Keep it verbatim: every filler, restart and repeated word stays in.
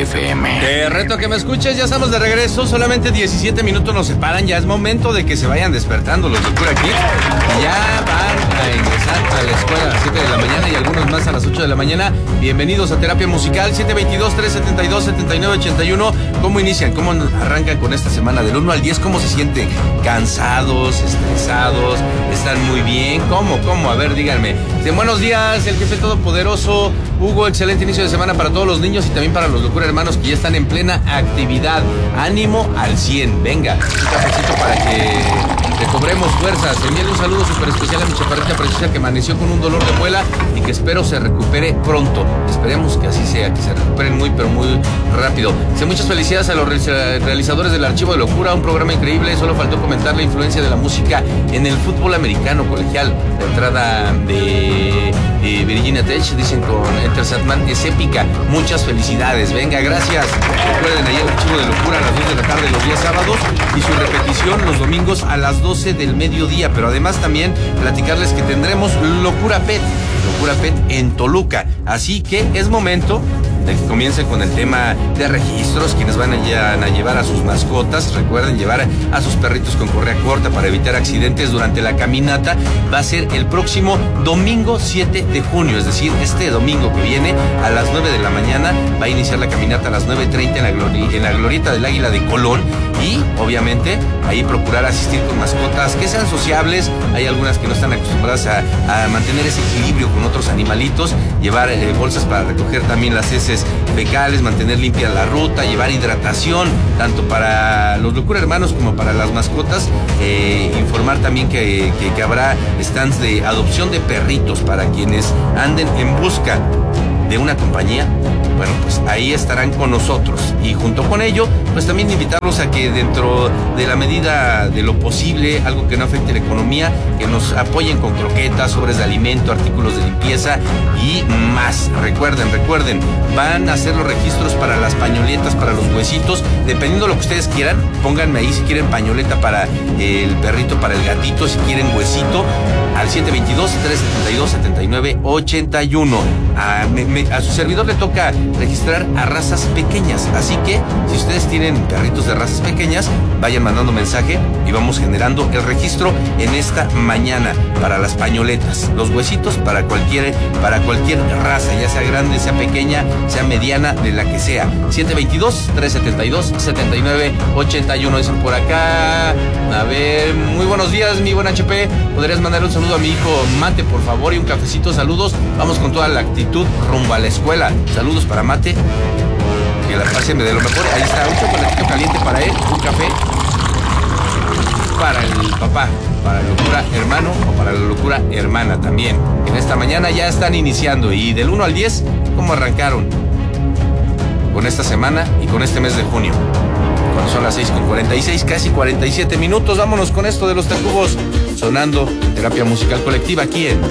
F M. Te reto a que me escuches, ya estamos de regreso, solamente diecisiete minutos nos separan, ya es momento de que se vayan despertando los Locura Kids. Ya van a ingresar a la escuela a las siete de la mañana y algunos más a las ocho de la mañana. Bienvenidos a Terapia Musical, siete veintidós, trescientos setenta y dos, setenta y nueve ochenta y uno. ¿Cómo inician? ¿Cómo arrancan con esta semana? Del uno al diez, ¿cómo se sienten? ¿Cansados? ¿Estresados? ¿Están muy bien? ¿Cómo? ¿Cómo? A ver, díganme. Buenos días, el jefe todopoderoso Hugo, excelente inicio de semana para todos los niños y también para los Locura Hermanos que ya están en plena actividad. Ánimo al cien, venga, un cafecito para que recobremos fuerzas. Envíale un saludo súper especial a mi chaparrita preciosa que amaneció con un dolor de muela y que espero se recupere pronto. Esperemos que así sea, que se recuperen muy pero muy rápido. Dice, muchas felicidades a los realizadores del Archivo de Locura, un programa increíble. Solo faltó comentar la influencia de la música en el fútbol americano colegial. La entrada de, de Virginia Tech, dicen con Enter Sandman, es épica. Muchas felicidades, venga, gracias. Recuerden ayer el Archivo de Locura a las dos de la tarde los días sábados y su repetición los domingos a las doce del mediodía. Pero además también platicarles que tendremos Locura Pet, Locura Pet en Toluca. Así que es momento de que comiencen con el tema de registros, quienes van a, a llevar a sus mascotas. Recuerden llevar a sus perritos con correa corta para evitar accidentes durante la caminata. Va a ser el próximo domingo siete de junio, es decir, este domingo que viene a las nueve de la mañana. Va a iniciar la caminata a las nueve treinta en la, glori- en la glorieta del Águila de Colón. Y obviamente ahí procurar asistir con mascotas que sean sociables. Hay algunas que no están acostumbradas a, a mantener ese equilibrio con otros animalitos. Llevar eh, bolsas para recoger también las heces fecales, mantener limpia la ruta, llevar hidratación tanto para los Locura Hermanos como para las mascotas. Eh, informar también que, que, que habrá stands de adopción de perritos para quienes anden en busca de una compañía. Bueno, pues ahí estarán con nosotros y junto con ello, pues también invitarlos a que dentro de la medida de lo posible, algo que no afecte la economía, que nos apoyen con croquetas, sobres de alimento, artículos de limpieza y más. Recuerden, recuerden, van a hacer los registros para las pañoletas, para los huesitos, dependiendo de lo que ustedes quieran. Pónganme ahí si quieren pañoleta para el perrito, para el gatito, si quieren huesito, al siete veintidós, trescientos setenta y dos, setenta y nueve ochenta y uno. A, me, me, a su servidor le toca registrar a razas pequeñas, así que si ustedes tienen perritos de razas pequeñas, vayan mandando mensaje y vamos generando el registro en esta mañana para las pañoletas, los huesitos para cualquier para cualquier raza, ya sea grande, sea pequeña, sea mediana, de la que sea. siete veintidós, trescientos setenta y dos, setenta y nueve ochenta y uno. Dicen por acá, a ver, muy buenos días, mi buen H P, ¿podrías mandar un saludo a mi hijo Mate, por favor, y un cafecito? Saludos, vamos con toda la actitud rumbo a la escuela. Saludos para Mate, que la pasen de lo mejor. Ahí está, un chocolatito caliente para él, un café para el papá, para la Locura Hermano o para la Locura Hermana también. En esta mañana ya están iniciando y del uno al diez, ¿cómo arrancaron con esta semana y con este mes de junio? Cuando son las seis con cuarenta y seis, casi cuarenta y siete minutos, vámonos con esto de los Tacubos sonando en Terapia Musical Colectiva aquí en